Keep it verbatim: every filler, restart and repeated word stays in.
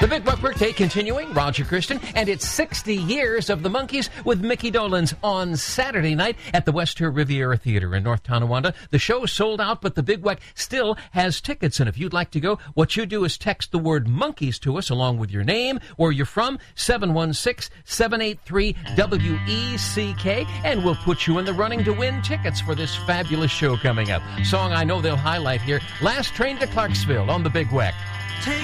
The Big Buck Birthday continuing, Roger Christian, and it's sixty years of the Monkees with Mickey Dolenz on Saturday night at the Wester Riviera Theater in North Tonawanda. The show sold out, but the Big Buck still has tickets, and if you'd like to go, what you do is text the word Monkees to us along with your name, where you're from, seven one six, seven eight three, W E C K, and we'll put you in the running to win tickets for this fabulous show coming up. Song I know they'll highlight here, Last Train to Clarksville on the Big Wack. Take